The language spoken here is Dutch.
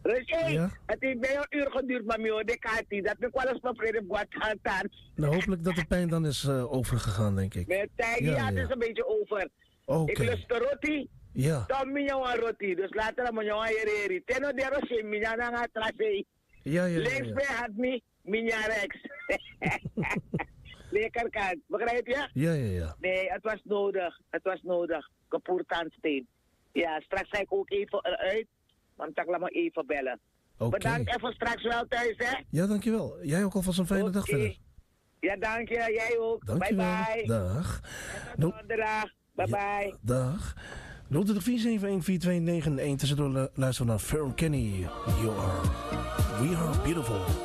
Dus Ja? het heeft bij een uur geduurd, maar de kaart dat ik wel eens nog vrede wat gaan. Nou, hopelijk dat de pijn dan is overgegaan, denk ik. Met tijd, ja, het is een beetje over. Oké. Ik lust de roti. Ja. Dan ben je een roti. Dus later dan je een herrie. Teno de roze, minja na gaat tracé. Ja. Links bij had me, minja rechts. Lekker kaart, begrijp je? Ja. Nee, het was nodig. Het was nodig. Kapoertandsteen. Ja, straks ga ik ook even eruit. Want ik laat me even bellen. Oké. Bedankt en voor straks wel thuis, hè? Ja, dankjewel. Jij ook alvast een fijne dag verder. Ja, dank je. Jij ook. Dankjewel. Bye bye. Dag. Tot donderdag. Bye bye. Dag. 024714291 tussendoor luisteren naar Fern Kenny. We are beautiful.